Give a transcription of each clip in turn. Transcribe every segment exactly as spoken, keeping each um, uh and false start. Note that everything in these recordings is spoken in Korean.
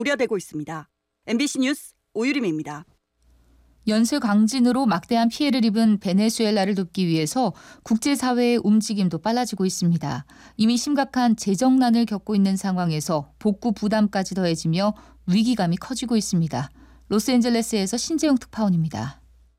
우려되고 있습니다. 엠비씨 뉴스 오유림입니다. 연쇄 강진으로 막대한 피해를 입은 베네수엘라를 돕기 위해서 국제사회의 움직임도 빨라지고 있습니다. 이미 심각한 재정난을 겪고 있는 상황에서 복구 부담까지 더해지며 위기감이 커지고 있습니다. 로스앤젤레스에서 신재용 특파원입니다.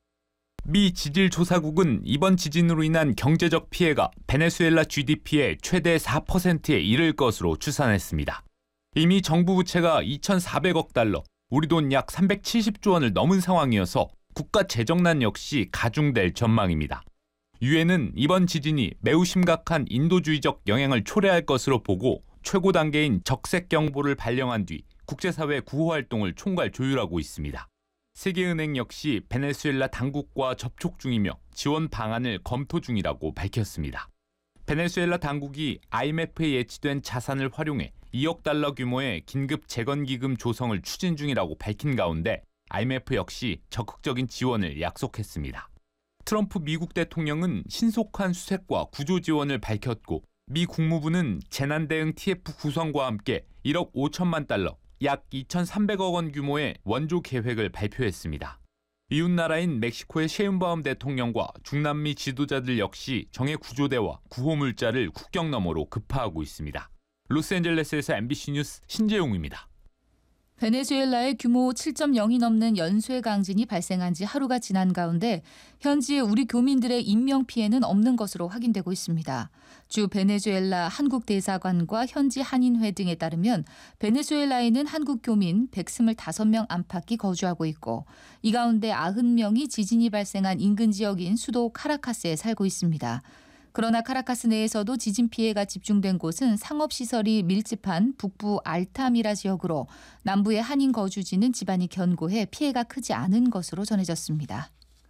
미 지질조사국은 이번 지진으로 인한 경제적 피해가 베네수엘라 지디피의 최대 사 퍼센트에 이를 것으로 추산했습니다. 이미 정부 부채가 이천사백억 달러, 우리 돈 약 삼백칠십조 원을 넘은 상황이어서 국가 재정난 역시 가중될 전망입니다. 유엔은 이번 지진이 매우 심각한 인도주의적 영향을 초래할 것으로 보고 최고 단계인 적색 경보를 발령한 뒤 국제사회 구호 활동을 총괄 조율하고 있습니다. 세계은행 역시 베네수엘라 당국과 접촉 중이며 지원 방안을 검토 중이라고 밝혔습니다. 베네수엘라 당국이 아이엠에프에 예치된 자산을 활용해 이억 달러 규모의 긴급 재건기금 조성을 추진 중이라고 밝힌 가운데 아이엠에프 역시 적극적인 지원을 약속했습니다. 트럼프 미국 대통령은 신속한 수색과 구조 지원을 밝혔고 미 국무부는 재난대응 티에프 구성과 함께 일억 오천만 달러, 약 이천삼백억 원 규모의 원조 계획을 발표했습니다. 이웃나라인 멕시코의 셰인바움 대통령과 중남미 지도자들 역시 정예 구조대와 구호물자를 국경 너머로 급파하고 있습니다. 로스앤젤레스에서 엠비씨 뉴스 신재용입니다. 베네수엘라의 규모 칠 점 영이 넘는 연쇄 강진이 발생한 지 하루가 지난 가운데 현지의 우리 교민들의 인명 피해는 없는 것으로 확인되고 있습니다. 주 베네수엘라 한국 대사관과 현지 한인회 등에 따르면 베네수엘라에는 한국 교민 백이십오 명 안팎이 거주하고 있고 이 가운데 구십 명이 지진이 발생한 인근 지역인 수도 카라카스에 살고 있습니다. 그러나 카라카스 내에서도 지진 피해가 집중된 곳은 상업시설이 밀집한 북부 알타미라 지역으로 남부의 한인 거주지는 지반이 견고해 피해가 크지 않은 것으로 전해졌습니다.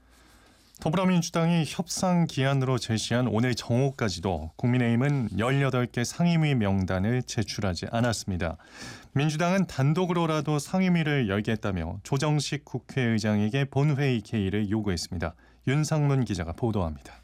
더불어민주당이 협상 기한으로 제시한 오늘 정오까지도 국민의힘은 열여덟 개 상임위 명단을 제출하지 않았습니다. 민주당은 단독으로라도 상임위를 열겠다며 조정식 국회의장에게 본회의 개의를 요구했습니다. 윤상문 기자가 보도합니다.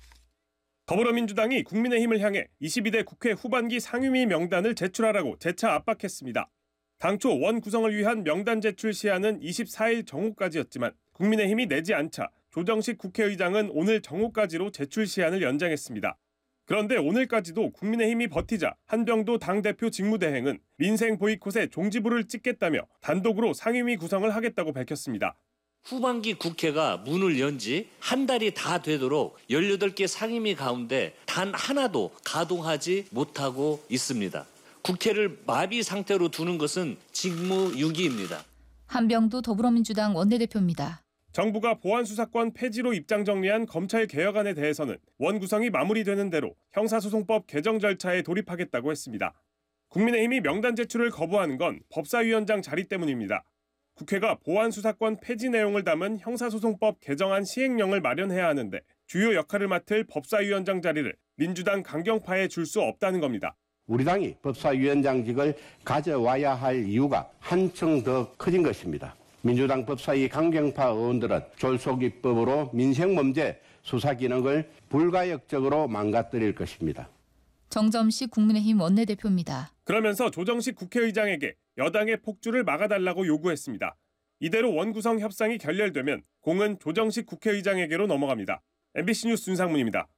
더불어민주당이 국민의힘을 향해 이십이 대 국회 후반기 상임위 명단을 제출하라고 재차 압박했습니다. 당초 원 구성을 위한 명단 제출 시한은 이십사 일 정오까지였지만 국민의힘이 내지 않자 조정식 국회의장은 오늘 정오까지로 제출 시한을 연장했습니다. 그런데 오늘까지도 국민의힘이 버티자 한병도 당대표 직무대행은 민생 보이콧에 종지부를 찍겠다며 단독으로 상임위 구성을 하겠다고 밝혔습니다. 후반기 국회가 문을 연 지 한 달이 다 되도록 열여덟 개 상임위 가운데 단 하나도 가동하지 못하고 있습니다. 국회를 마비 상태로 두는 것은 직무유기입니다. 한병도 더불어민주당 원내대표입니다. 정부가 보안수사권 폐지로 입장 정리한 검찰 개혁안에 대해서는 원 구성이 마무리되는 대로 형사소송법 개정 절차에 돌입하겠다고 했습니다. 국민의힘이 명단 제출을 거부하는 건 법사위원장 자리 때문입니다. 국회가 보안수사권 폐지 내용을 담은 형사소송법 개정안 시행령을 마련해야 하는데 주요 역할을 맡을 법사위원장 자리를 민주당 강경파에 줄 수 없다는 겁니다. 우리 당이 법사위원장직을 가져와야 할 이유가 한층 더 커진 것입니다. 민주당 법사위 강경파 의원들은 졸속입법으로 민생범죄 수사 기능을 불가역적으로 망가뜨릴 것입니다. 정점식 국민의힘 원내대표입니다. 그러면서 조정식 국회의장에게 여당의 폭주를 막아달라고 요구했습니다. 이대로 원구성 협상이 결렬되면 공은 조정식 국회의장에게로 넘어갑니다. 엠비씨 뉴스 윤상문입니다.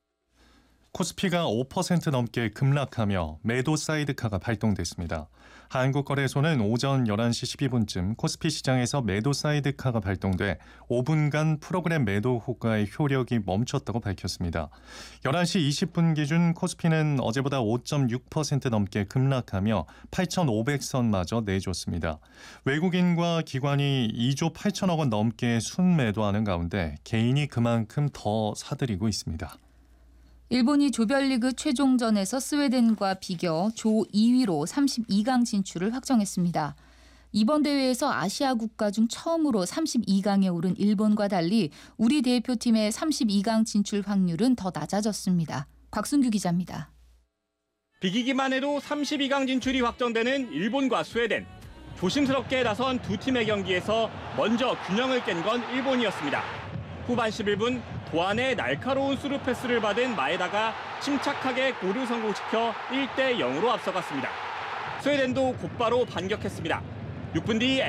코스피가 오 퍼센트 넘게 급락하며 매도 사이드카가 발동됐습니다. 한국거래소는 오전 열한 시 십이 분쯤 코스피 시장에서 매도 사이드카가 발동돼 오 분간 프로그램 매도 효과의 효력이 멈췄다고 밝혔습니다. 열한 시 이십 분 기준 코스피는 어제보다 오 점 육 퍼센트 넘게 급락하며 팔천오백 선마저 내줬습니다. 외국인과 기관이 이조 팔천억 원 넘게 순매도하는 가운데 개인이 그만큼 더 사들이고 있습니다. 일본이 조별리그 최종전에서 스웨덴과 비겨 조 이 위로 삼십이 강 진출을 확정했습니다. 이번 대회에서 아시아 국가 중 처음으로 삼십이 강에 오른 일본과 달리 우리 대표팀의 삼십이 강 진출 확률은 더 낮아졌습니다. 곽순규 기자입니다. 비기기만 해도 삼십이 강 진출이 확정되는 일본과 스웨덴. 조심스럽게 나선 두 팀의 경기에서 먼저 균형을 깬 건 일본이었습니다. 후반 십일 분 도안의 날카로운 스루 패스를 받은 마에다가 침착하게 골을 성공시켜 일 대 영으로 앞서갔습니다. 스웨덴도 곧바로 반격했습니다. 육 분 뒤